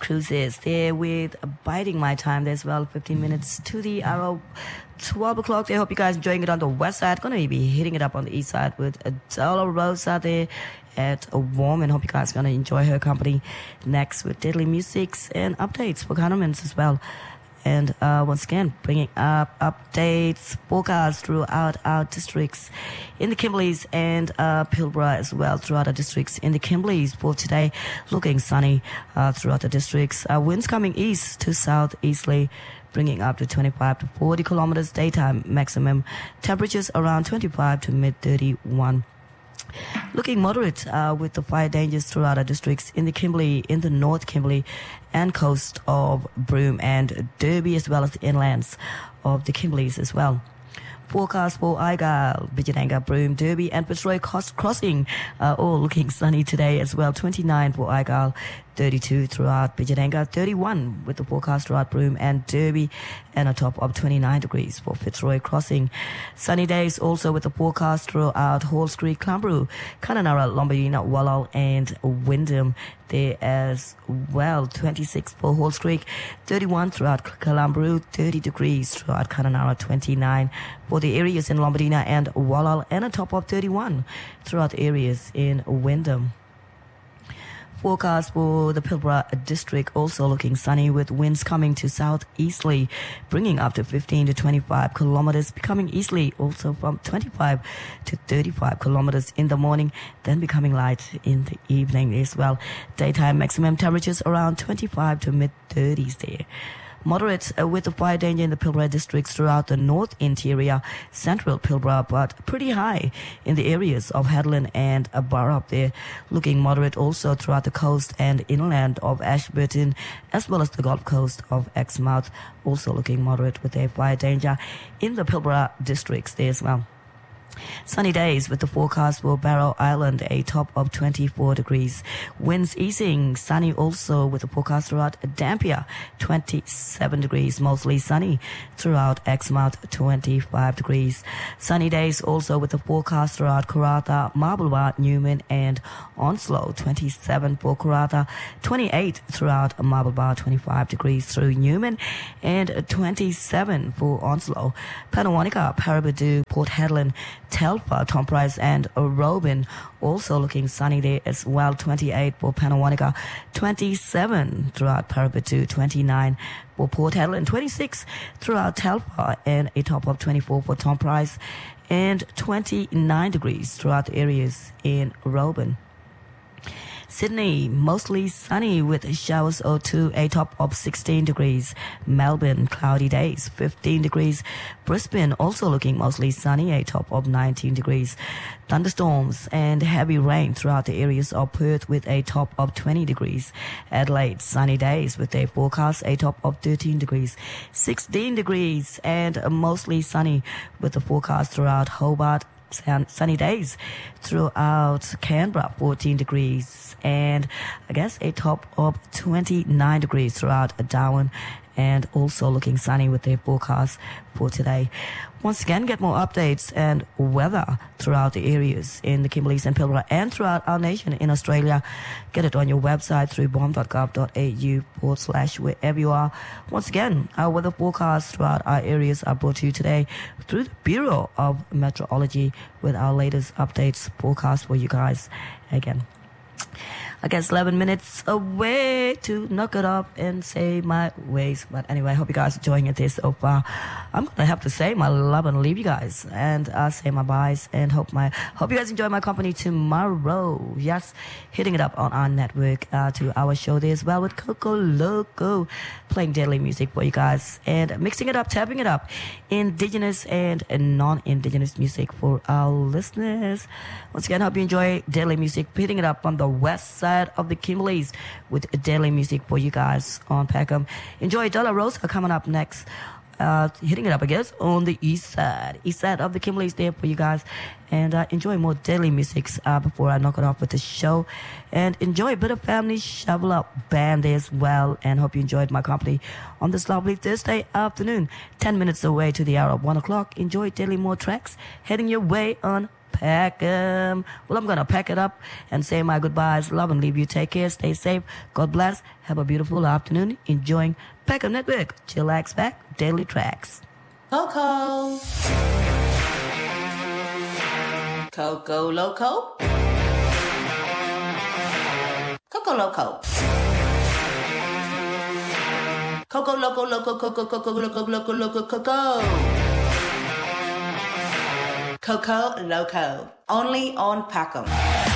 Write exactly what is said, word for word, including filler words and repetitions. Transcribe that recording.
Cruises. There with Biding My Time as well. fifteen minutes to the hour twelve o'clock. I hope you guys enjoying it on the west side. Gonna be hitting it up on the east side with Adela Rosa there at a warm, and hope you guys gonna enjoy her company next with Deadly Musics and updates for Condiments as well. And uh, once again, bringing up updates, forecasts throughout our districts in the Kimberleys and uh, Pilbara as well, throughout our districts in the Kimberleys for today. Looking sunny uh, throughout the districts. Uh, winds coming east to southeasterly, bringing up to twenty-five to forty kilometers daytime maximum. Temperatures around twenty-five to mid thirty-one. Looking moderate uh, with the fire dangers throughout our districts in the Kimberley, in the North Kimberley and coast of Broome and Derby, as well as the inlands of the Kimberleys as well. Forecast for Argyle, Bijadanga, Broome, Derby and Fitzroy Crossing uh, all looking sunny today as well. twenty-nine for Argyle, thirty-two throughout Bijadanga, thirty-one with the forecast throughout Broome and Derby, and a top of twenty-nine degrees for Fitzroy Crossing. Sunny days also with the forecast throughout Halls Creek, Clanbroo, Kununurra, Lombardina, Wallal and Wyndham there as well. twenty-six for Halls Creek, thirty-one throughout Clanbroo, thirty degrees throughout Kununurra, twenty-nine for the areas in Lombardina and Wallal, and a top of thirty-one throughout the areas in Wyndham. Forecast for the Pilbara district also looking sunny with winds coming to southeasterly, bringing up to fifteen to twenty-five kilometers, becoming easterly also from twenty-five to thirty-five kilometers in the morning, then becoming light in the evening as well. Daytime maximum temperatures around twenty-five to mid thirties there. Moderate uh, with the fire danger in the Pilbara districts throughout the north interior, central Pilbara, but pretty high in the areas of Headland and uh, Burrup there. Looking moderate also throughout the coast and inland of Ashburton, as well as the Gulf Coast of Exmouth, also looking moderate with a fire danger in the Pilbara districts there as well. Sunny days with the forecast for Barrow Island, a top of twenty-four degrees. Winds easing, sunny also with the forecast throughout Dampier, twenty-seven degrees. Mostly sunny throughout Exmouth, twenty-five degrees. Sunny days also with the forecast throughout Karratha, Marlborough, Newman and Onslow, twenty-seven for Karratha, twenty-eight throughout Marlborough, twenty-five degrees through Newman, and twenty-seven for Onslow. Panawanika, Paraburdoo, Port Hedland, Telfer, Tom Price and Robin also looking sunny there as well. twenty-eight for Panawanika, twenty-seven throughout Paraburdoo, twenty-nine for Port Hedland, twenty-six throughout Telfer, and a top of twenty-four for Tom Price, and twenty-nine degrees throughout the areas in Robin. Sydney, mostly sunny with showers or two, a top of sixteen degrees. Melbourne, cloudy days, fifteen degrees. Brisbane, also looking mostly sunny, a top of nineteen degrees. Thunderstorms and heavy rain throughout the areas of Perth with a top of twenty degrees. Adelaide, sunny days with a forecast, a top of thirteen degrees. sixteen degrees and mostly sunny with the forecast throughout Hobart. Sunny days throughout Canberra, fourteen degrees, and I guess a top of twenty-nine degrees throughout Darwin, and also looking sunny with their forecast for today. Once again, get more updates and weather throughout the areas in the Kimberleys and Pilbara and throughout our nation in Australia. Get it on your website through bomb dot gov dot a u forward slash wherever you are. Once again, our weather forecasts throughout our areas are brought to you today through the Bureau of Meteorology with our latest updates forecast for you guys again. I guess eleven minutes away to knock it up and say my ways. But anyway, I hope you guys are enjoying it this so far. I'm going to have to say my love and leave you guys and uh, say my byes and hope my hope you guys enjoy my company tomorrow. Yes, hitting it up on our network uh, to our show there as well with Coco Loco, playing deadly music for you guys and mixing it up, tapping it up, indigenous and non-indigenous music for our listeners. Once again, hope you enjoy deadly music, hitting it up on the west side of the Kimberleys with daily music for you guys on Peckham. Enjoy Della Rosa coming up next. Uh, hitting it up, I guess, on the east side. East side of the Kimberleys there for you guys. And uh, enjoy more daily music uh, before I knock it off with the show. And enjoy a bit of Family Shovel Up Band as well. And hope you enjoyed my company on this lovely Thursday afternoon. Ten minutes away to the hour of one o'clock. Enjoy daily more tracks heading your way on pack 'em. Well, I'm going to pack it up and say my goodbyes. Love and leave you. Take care. Stay safe. God bless. Have a beautiful afternoon. Enjoying Pack 'em Network. Chillax back. Daily tracks. Coco. Coco Loco. Coco Loco. Coco Loco Loco Coco Coco Loco Loco Loco Coco. Coco Loco. Only on Pack 'em.